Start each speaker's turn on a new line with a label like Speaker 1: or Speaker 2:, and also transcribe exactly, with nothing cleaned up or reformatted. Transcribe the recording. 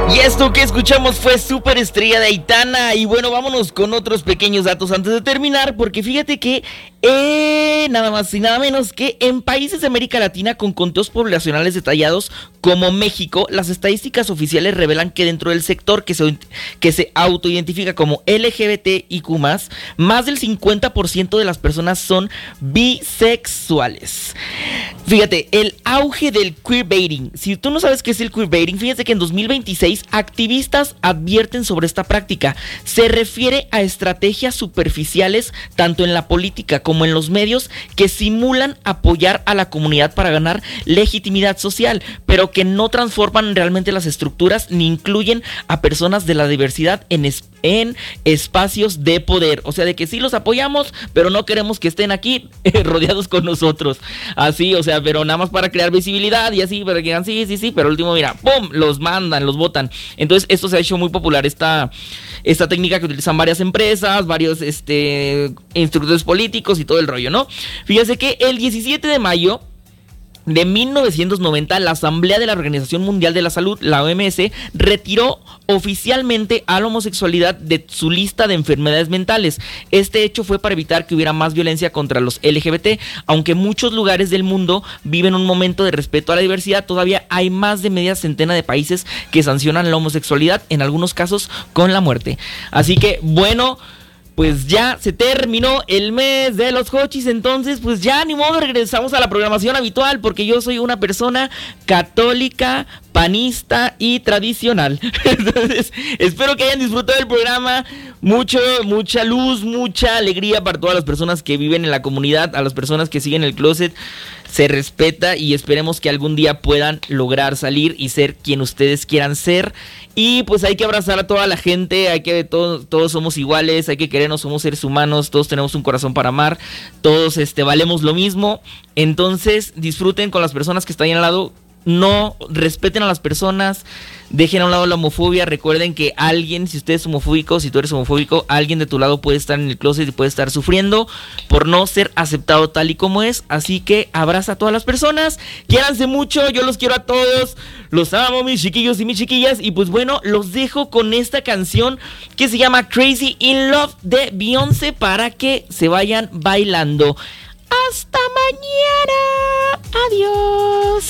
Speaker 1: Y esto que escuchamos fue Superestrella de Aitana. Y bueno, vámonos con otros pequeños datos antes de terminar, porque fíjate que eh, nada más y nada menos que en países de América Latina con conteos poblacionales detallados como México, las estadísticas oficiales revelan que dentro del sector que se, que se autoidentifica como L G B T I Q más, más del cincuenta por ciento de las personas son bisexuales. Fíjate, el auge del queerbaiting. Si tú no sabes qué es el queerbaiting, fíjate que en dos mil veintiséis activistas advierten sobre esta práctica. Se refiere a estrategias superficiales tanto en la política como en los medios que simulan apoyar a la comunidad para ganar legitimidad social, pero que no transforman realmente las estructuras ni incluyen a personas de la diversidad en, es, en espacios de poder. O sea, de que sí los apoyamos, pero no queremos que estén aquí eh, rodeados con nosotros. Así, o sea, pero nada más para crear visibilidad y así, para que digan sí, sí, sí, pero al último, mira, ¡pum!, los mandan, los votan. Entonces, esto se ha hecho muy popular, esta, esta técnica que utilizan varias empresas, varios este, instructores políticos y todo el rollo, ¿no? Fíjense que el diecisiete de mayo de mil novecientos noventa, la Asamblea de la Organización Mundial de la Salud, la O M S, retiró oficialmente a la homosexualidad de su lista de enfermedades mentales. Este hecho fue para evitar que hubiera más violencia contra los L G B T. Aunque muchos lugares del mundo viven un momento de respeto a la diversidad, todavía hay más de media centena de países que sancionan la homosexualidad, en algunos casos con la muerte. Así que, bueno, pues ya se terminó el mes de los Hochis, entonces pues ya ni modo, regresamos a la programación habitual porque yo soy una persona católica, panista y tradicional. Entonces espero que hayan disfrutado del programa, mucho, mucha luz, mucha alegría para todas las personas que viven en la comunidad, a las personas que siguen el closet. Se respeta y esperemos que algún día puedan lograr salir y ser quien ustedes quieran ser. Y pues hay que abrazar a toda la gente, hay que todos, todos somos iguales, hay que querernos, somos seres humanos, todos tenemos un corazón para amar, todos este, valemos lo mismo. Entonces disfruten con las personas que están ahí al lado. No, respeten a las personas, dejen a un lado la homofobia. Recuerden que alguien, si usted es homofóbico, si tú eres homofóbico, alguien de tu lado puede estar en el closet y puede estar sufriendo por no ser aceptado tal y como es. Así que abraza a todas las personas, quiéranse mucho, yo los quiero a todos, los amo, mis chiquillos y mis chiquillas. Y pues bueno, los dejo con esta canción que se llama Crazy in Love de Beyoncé para que se vayan bailando. Hasta mañana, adiós.